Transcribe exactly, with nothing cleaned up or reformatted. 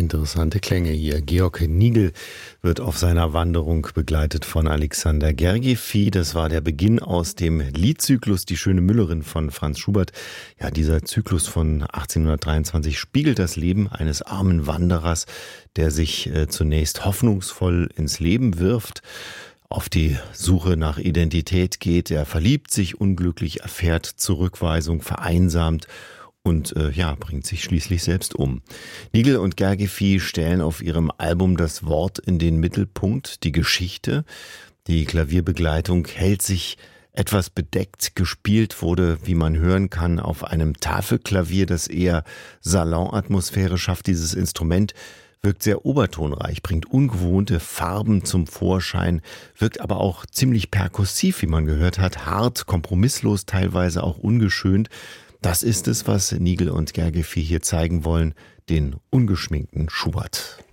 Interessante Klänge hier. Georg Nigl wird auf seiner Wanderung begleitet von Alexander Gergiev. Das war der Beginn aus dem Liedzyklus Die schöne Müllerin von Franz Schubert. Ja, dieser Zyklus von achtzehnhundertdreiundzwanzig spiegelt das Leben eines armen Wanderers, der sich äh, zunächst hoffnungsvoll ins Leben wirft, auf die Suche nach Identität geht. Er verliebt sich unglücklich, erfährt Zurückweisung, vereinsamt und äh, ja, bringt sich schließlich selbst um. Nigl und Gergiev stellen auf ihrem Album das Wort in den Mittelpunkt, die Geschichte. Die Klavierbegleitung hält sich etwas bedeckt. Gespielt wurde, wie man hören kann, auf einem Tafelklavier, das eher Salonatmosphäre schafft. Dieses Instrument wirkt sehr obertonreich, bringt ungewohnte Farben zum Vorschein, wirkt aber auch ziemlich perkussiv, wie man gehört hat, hart, kompromisslos, teilweise auch ungeschönt. Das ist es, was Nigl und Gergiev hier zeigen wollen, den ungeschminkten Schubert.